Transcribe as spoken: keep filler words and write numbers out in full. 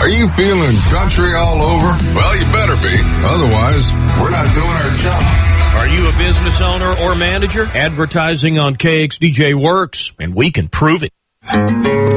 Are you feeling country all over? Well, you better be. Otherwise, we're not doing our job. Are you a business owner or manager? Advertising on K X D J works, and we can prove it.